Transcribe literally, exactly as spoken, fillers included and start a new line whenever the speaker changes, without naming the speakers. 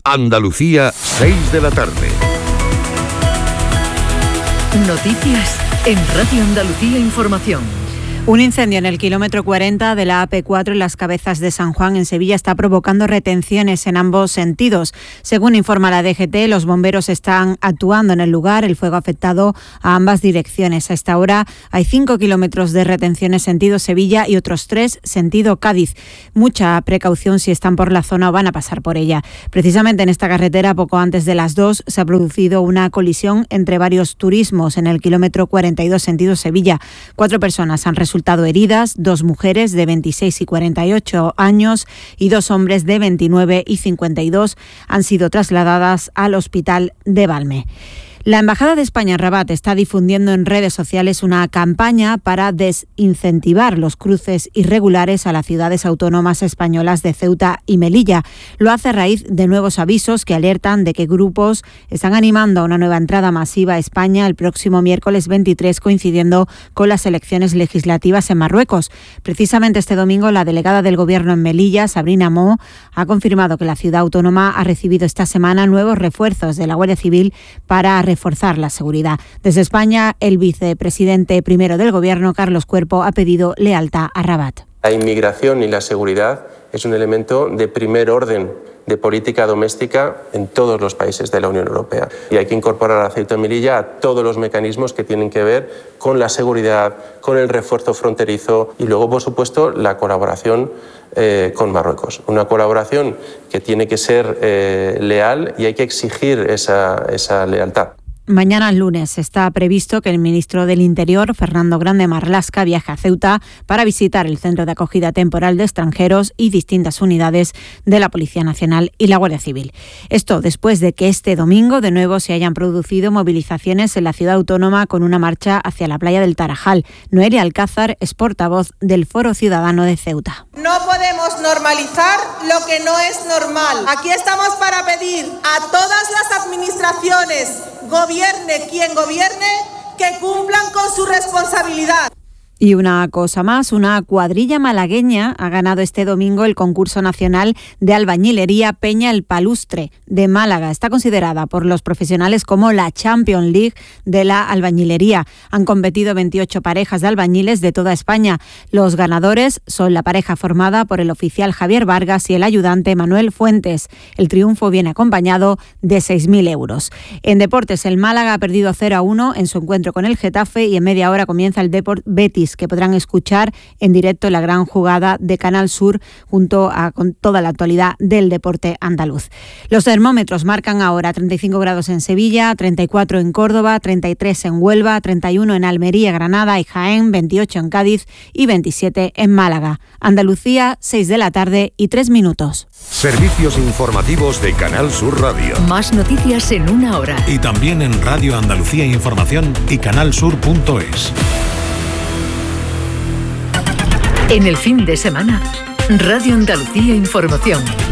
Andalucía, seis de la tarde.
Noticias en Radio Andalucía Información.
Un incendio en el kilómetro cuarenta de la A P cuatro en las Cabezas de San Juan, en Sevilla, está provocando retenciones en ambos sentidos. Según informa la D G T, los bomberos están actuando en el lugar. El fuego ha afectado a ambas direcciones. A esta hora hay cinco kilómetros de retenciones sentido Sevilla y otros tres sentido Cádiz. Mucha precaución si están por la zona o van a pasar por ella. Precisamente en esta carretera, poco antes de las dos, se ha producido una colisión entre varios turismos en el kilómetro cuarenta y dos sentido Sevilla. Cuatro personas han resultado resultado heridas, dos mujeres de veintiséis y cuarenta y ocho años y dos hombres de veintinueve y cincuenta y dos han sido trasladadas al hospital de Valme. La Embajada de España en Rabat está difundiendo en redes sociales una campaña para desincentivar los cruces irregulares a las ciudades autónomas españolas de Ceuta y Melilla. Lo hace a raíz de nuevos avisos que alertan de que grupos están animando a una nueva entrada masiva a España el próximo miércoles veintitrés, coincidiendo con las elecciones legislativas en Marruecos. Precisamente este domingo, la delegada del Gobierno en Melilla, Sabrina Mo, ha confirmado que la ciudad autónoma ha recibido esta semana nuevos refuerzos de la Guardia Civil para reforzar la seguridad. Desde España, el vicepresidente primero del Gobierno, Carlos Cuerpo, ha pedido lealtad a Rabat.
La inmigración y la seguridad es un elemento de primer orden de política doméstica en todos los países de la Unión Europea. Y hay que incorporar a Ceuta y Melilla a todos los mecanismos que tienen que ver con la seguridad, con el refuerzo fronterizo y luego, por supuesto, la colaboración eh, con Marruecos. Una colaboración que tiene que ser eh, leal y hay que exigir esa, esa lealtad.
Mañana, lunes, está previsto que el ministro del Interior, Fernando Grande Marlaska, viaje a Ceuta para visitar el centro de acogida temporal de extranjeros y distintas unidades de la Policía Nacional y la Guardia Civil. Esto después de que este domingo de nuevo se hayan producido movilizaciones en la ciudad autónoma con una marcha hacia la playa del Tarajal. Noelia Alcázar es portavoz del Foro Ciudadano de Ceuta.
No podemos normalizar lo que no es normal. Aquí estamos para pedir a todas las administraciones, gobierne quien gobierne, que cumplan con su responsabilidad.
Y una cosa más, una cuadrilla malagueña ha ganado este domingo el concurso nacional de albañilería Peña el Palustre de Málaga. Está considerada por los profesionales como la Champions League de la albañilería. Han competido veintiocho parejas de albañiles de toda España. Los ganadores son la pareja formada por el oficial Javier Vargas y el ayudante Manuel Fuentes. El triunfo viene acompañado de seis mil euros. En deportes, el Málaga ha perdido cero a uno en su encuentro con el Getafe y en media hora comienza el Deport Betis, que podrán escuchar en directo la gran jugada de Canal Sur junto a con toda la actualidad del deporte andaluz. Los termómetros marcan ahora treinta y cinco grados en Sevilla, treinta y cuatro en Córdoba, treinta y tres en Huelva, treinta y uno en Almería, Granada y Jaén, veintiocho en Cádiz y veintisiete en Málaga. Andalucía, seis de la tarde y tres minutos.
Servicios informativos de Canal Sur Radio.
Más noticias en una hora.
Y también en Radio Andalucía Información y canalsur punto es.
En el fin de semana, Radio Andalucía Información.